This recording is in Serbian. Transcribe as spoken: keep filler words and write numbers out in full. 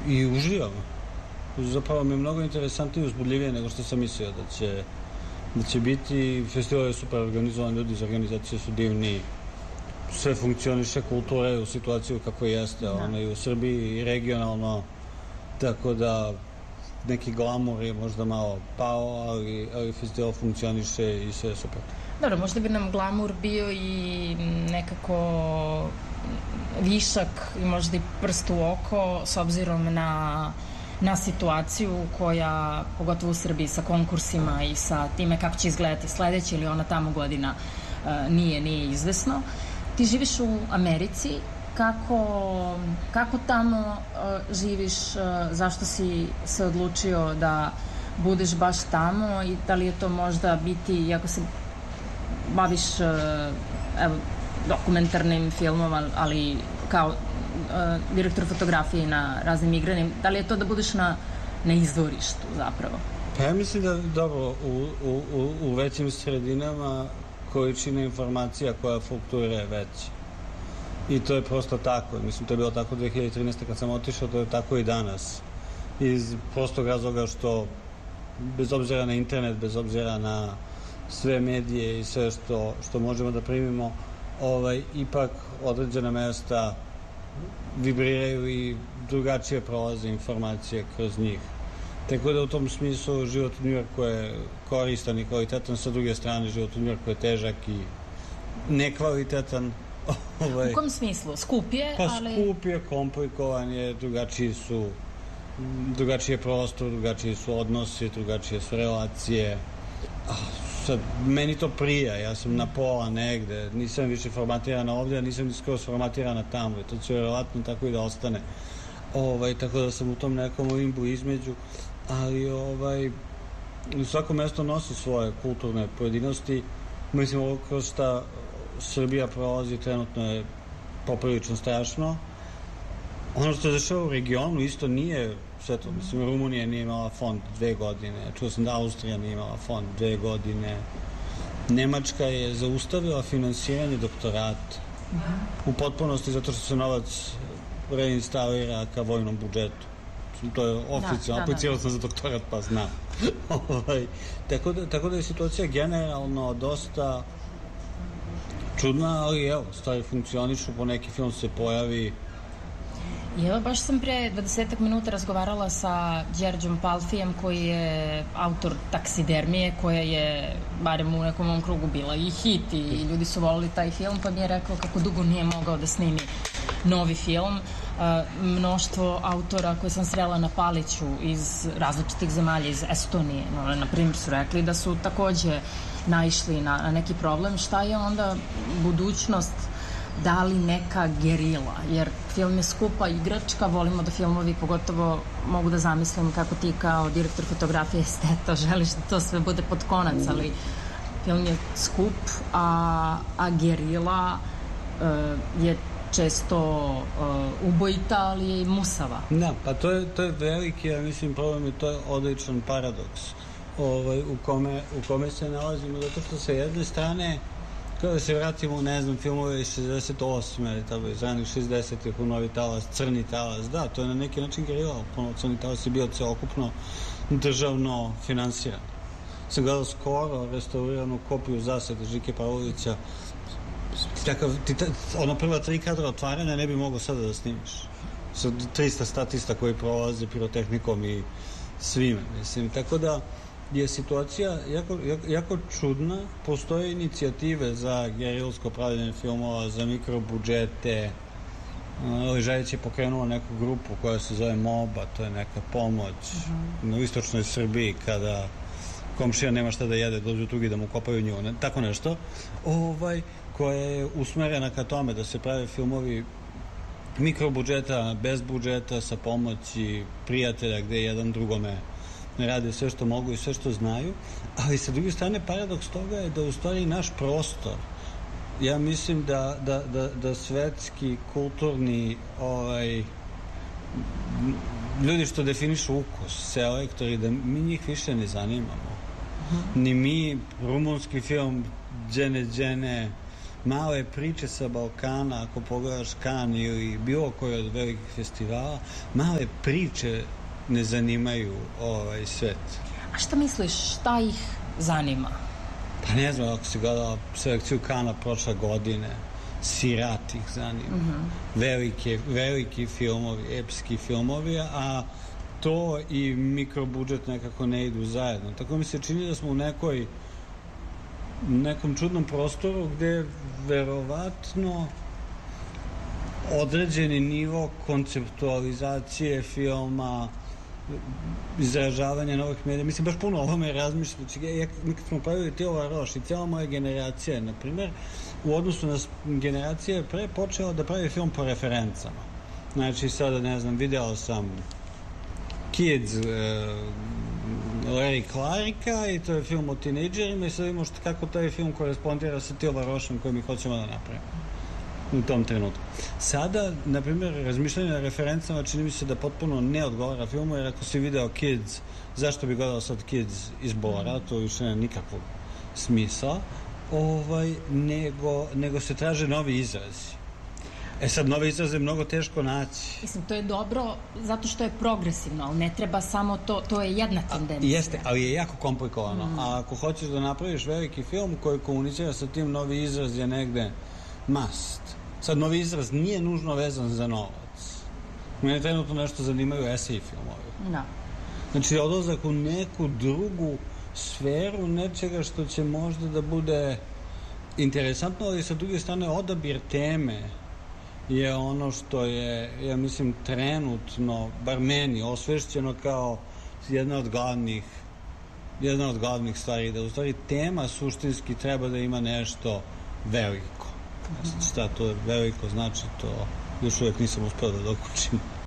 i uživam. Zapravo mi je mnogo interesantnije i uzbudljivije nego što sam mislio da će, da će biti. Festival je super organizovan, ljudi iz organizacije su divni, sve funkcioniše, kultura je u situaciju kako jeste, ona i u Srbiji i regionalno, tako da neki glamur je možda malo pao, ali, ali festival funkcioniše i sve je super. Dobro, možda bi nam glamur bio i nekako višak i možda i prst u oko s obzirom na, na situaciju koja, pogotovo u Srbiji, sa konkursima i sa time kako će izgledati sledeća ili ona tamo godina, nije, nije izvesno. Ti živiš u Americi, kako, kako tamo uh, živiš, uh, zašto si se odlučio da budeš baš tamo i da li je to možda biti, iako se baviš uh, evo, dokumentarnim filmom, ali kao uh, direktor fotografije na raznim igranim, da li je to da budeš na, na izvorištu zapravo? Pa ja mislim da, dobro, u, u, u, u većim sredinama količina informacija koja fluktuira je veća. I to je prosto tako. Mislim, to je bilo tako dve hiljade trinaeste. kad sam otišao, to je tako i danas. Iz prostog razloga što, bez obzira na internet, bez obzira na sve medije i sve što, što možemo da primimo, ovaj, ipak određena mesta vibriraju i drugačije prolaze informacije kroz njih. Tako da u tom smislu život u Njujorku je koristan i kvalitetan, sa druge strane život u Njujorku je težak i nekvalitetan. Ovaj, u kom smislu? Skup je, pa ali... skup je, komplikovan je, drugačiji su, drugačiji je prostor, drugačiji su odnosi, drugačije su relacije. Sad, meni to prija, ja sam na pola negde, nisam više formatirana ovdje, nisam ni skoro formatirana tamo, to će vjerovatno tako i da ostane. Ovaj, tako da sam u tom nekom limbu između, ali ovaj, svako mesto nosi svoje kulturne pojedinosti. Mislim, ovo kroz šta Srbija prolazi trenutno je poprilično strašno. Ono što se dešava u regionu isto nije sve to. Mislim, Rumunija nije imala fond dve godine, čuo sam da Austrija nije imala fond dve godine. Nemačka je zaustavila finansiranje doktorata u potpunosti zato što se novac reinstalira ka vojnom budžetu. To je oficijalno, aplicirao sam za doktorat pa znam. tako, da, tako da je situacija generalno dosta čudna, ali evo, stvari funkcionišu, po neki film se pojavi. I evo, baš sam pre dvadesetak minuta razgovarala sa Đerđom Palfijem, koji je autor Taksidermije, koja je, barem u nekom ovom krugu, bila i hit i ljudi su volili taj film, pa mi je rekao kako dugo nije mogao da snimi novi film. Uh, mnoštvo autora koje sam srela na Paliću iz različitih zemalja, iz Estonije, no, na primjer, su rekli da su takođe naišli na, na neki problem. Šta je onda budućnost, da li neka gerila? Jer film je skupa igračka, volimo da filmovi, pogotovo mogu da zamislim kako ti kao direktor fotografije esteta želiš da to sve bude pod konac, ali film je skup, a, a gerila uh, je često uh, ubojita, ali je i musava. Da, pa to je, to je veliki, ja mislim, problem je, to je odličan paradoks ovaj, u, kome, u kome se nalazimo, zato što sa jedne strane, kada da se vratimo u, ne znam, filmove iz šezdeset osme, tako iz ranih šezdesetih, u Novi talas, Crni talas, da, to je na neki način gerila, Crni talas je bio celokupno državno finansiran. Sam gledao skoro restauriranu kopiju Zasede Žike Pavlovića. Takav, ti, ono prva tri kadra otvaranja ne bi mogao sada da snimiš. Sa trista statista koji prolaze pirotehnikom i svime, mislim. Tako da je situacija jako, jako, jako čudna. Postoje inicijative za gerilsko pravljenje filmova, za mikrobudžete. Ležajić je pokrenuo neku grupu koja se zove MOBA, to je neka pomoć uh-huh. u istočnoj Srbiji kada komšija nema šta da jede, dođu drugi da mu kopaju nju, ne, tako nešto. Ovaj, koja je usmerena ka tome da se prave filmovi mikrobudžeta, bez budžeta, sa pomoći prijatelja gde jedan drugome ne rade sve što mogu i sve što znaju, ali sa druge strane paradoks toga je da u stvari naš prostor, ja mislim da, da, da, da svetski, kulturni ovaj, ljudi što definišu ukus, selektori, da mi njih više ne zanimamo. Ni mi, rumunski film Džene Džene, male priče sa Balkana, ako pogledaš Kan ili bilo koji od velikih festivala, male priče ne zanimaju ovaj svet. A šta misliš, šta ih zanima? Pa ne znam, ako si gledala selekciju Kana prošle godine, Sirat ih zanima. Mm-hmm. Velike, veliki filmovi, epski filmovi, a to i mikrobudžet nekako ne idu zajedno. Tako mi se čini da smo u nekoj nekom čudnom prostoru gde verovatno određeni nivo konceptualizacije filma, izražavanja novih medija. Mislim, baš puno o ovome razmišljajući. Ja, mi kad smo pravili Tilo Roš i cijela moja generacija, na primjer, u odnosu na generacije pre počela da pravi film po referencama. Znači, sada, ne znam, video sam Kids, uh, Larry Clarka i to je film o tinejdžerima i sad vidimo što, kako taj film korespondira sa Tilo Rošom koji mi hoćemo da napravimo u tom trenutku. Sada, na primjer, razmišljanje na referencama čini mi se da potpuno ne odgovara filmu, jer ako si video Kids, zašto bi gledao sad Kids iz Bora, to više nema nikakvog smisla, ovaj, nego, nego se traže novi izrazi. E sad, nove izraze je mnogo teško naći. Mislim, to je dobro zato što je progresivno, ali ne treba samo to, to je jedna tendencija. A, jeste, ali je jako komplikovano. Mm. A ako hoćeš da napraviš veliki film koji komunicira sa tim, novi izraz je negde must. Sad, novi izraz nije nužno vezan za novac. Mene trenutno nešto zanimaju esej filmovi. Da. Znači, odlazak u neku drugu sferu nečega što će možda da bude interesantno, ali sa druge strane odabir teme je ono što je, ja mislim, trenutno, bar meni, osvešćeno kao jedna od glavnih jedna od glavnih stvari, da u stvari tema suštinski treba da ima nešto veliko. Šta to veliko znači, to još uvijek nisam uspeo da dokučim.